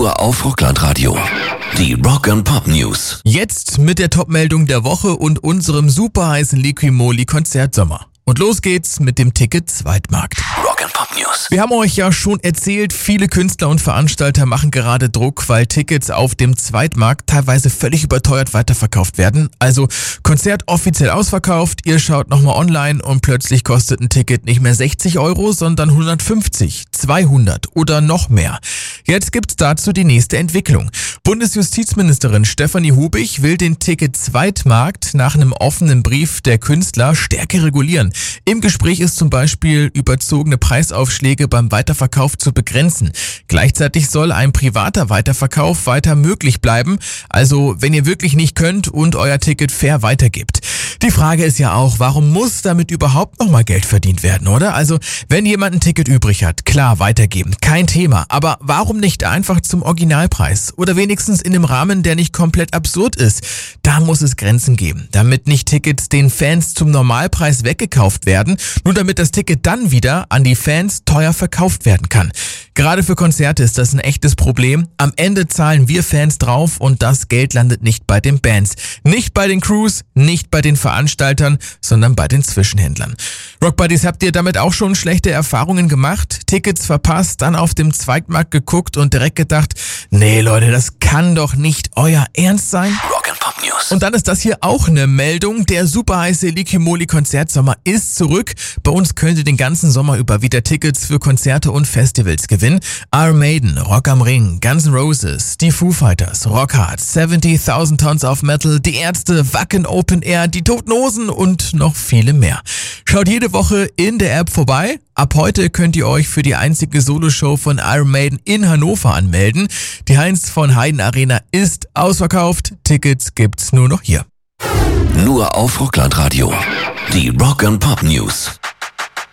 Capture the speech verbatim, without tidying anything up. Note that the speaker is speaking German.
Nur auf Rocklandradio. Die Rock and Pop News. Jetzt mit der Top-Meldung der Woche und unserem super heißen Liqui-Moly Konzertsommer. Und los geht's mit dem Ticket-Zweitmarkt. Rock and Pop News. Wir haben euch ja schon erzählt, viele Künstler und Veranstalter machen gerade Druck, weil Tickets auf dem Zweitmarkt teilweise völlig überteuert weiterverkauft werden. Also Konzert offiziell ausverkauft, ihr schaut nochmal online und plötzlich kostet ein Ticket nicht mehr sechzig Euro, sondern hundertfünfzig, zweihundert oder noch mehr. Jetzt gibt's dazu die nächste Entwicklung. Bundesjustizministerin Stefanie Hubig will den Ticket-Zweitmarkt nach einem offenen Brief der Künstler stärker regulieren. Im Gespräch ist zum Beispiel überzogene Preisaufschläge beim Weiterverkauf zu begrenzen. Gleichzeitig soll ein privater Weiterverkauf weiter möglich bleiben, also wenn ihr wirklich nicht könnt und euer Ticket fair weitergibt. Die Frage ist ja auch, warum muss damit überhaupt nochmal Geld verdient werden, oder? Also wenn jemand ein Ticket übrig hat, klar, weitergeben, kein Thema. Aber warum nicht einfach zum Originalpreis? Oder wenigstens in einem Rahmen, der nicht komplett absurd ist? Da muss es Grenzen geben, damit nicht Tickets den Fans zum Normalpreis weggekauft werden, nur damit das Ticket dann wieder an die Fans teuer verkauft werden kann. Gerade für Konzerte ist das ein echtes Problem. Am Ende zahlen wir Fans drauf und das Geld landet nicht bei den Bands, nicht bei den Crews, nicht bei den Veranstaltern, sondern bei den Zwischenhändlern. Rockbuddies, habt ihr damit auch schon schlechte Erfahrungen gemacht? Tickets verpasst, dann auf dem Zweitmarkt geguckt und direkt gedacht, nee Leute, das kann doch nicht euer Ernst sein? Rock and Pop News. Und dann ist das hier auch eine Meldung. Der super heiße Liqui-Moly Konzertsommer ist zurück. Bei uns könnt ihr den ganzen Sommer über wieder Tickets für Konzerte und Festivals gewinnen. Iron Maiden, Rock am Ring, Guns N' Roses, die Foo Fighters, Rock Hard, siebzigtausend Tons of Metal, die Ärzte, Wacken Open Air, die Toten Hosen und noch viele mehr. Schaut jede Woche in der App vorbei. Ab heute könnt ihr euch für die einzige Soloshow von Iron Maiden in Hannover anmelden. Die Heinz von Heiden Arena ist ausverkauft. Tickets gibt's nur noch hier. Nur auf Rocklandradio. Die Rock and Pop News.